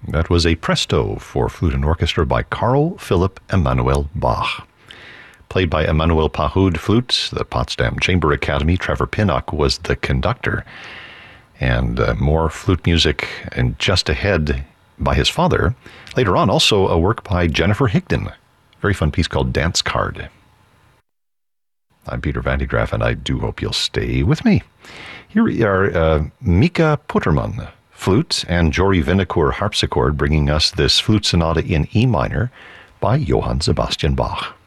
That was a presto for flute and orchestra by Carl Philipp Emanuel Bach. Played by Emanuel Pahud flute, the Potsdam Chamber Academy. Trevor Pinnock was the conductor. And more flute music, and just ahead by his father. Later on, also a work by Jennifer Higdon. Very fun piece called Dance Card. I'm Peter Van de Graaff, and I do hope you'll stay with me. Here we are, Mika Putterman, flute, and Jory Vinokour harpsichord, bringing us this flute sonata in E minor by Johann Sebastian Bach.